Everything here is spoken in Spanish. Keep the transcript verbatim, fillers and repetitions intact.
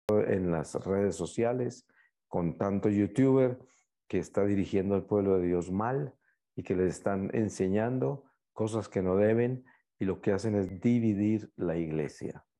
en las redes sociales con tanto youtuber que está dirigiendo al pueblo de Dios mal y que les están enseñando cosas que no deben y lo que hacen es dividir la iglesia.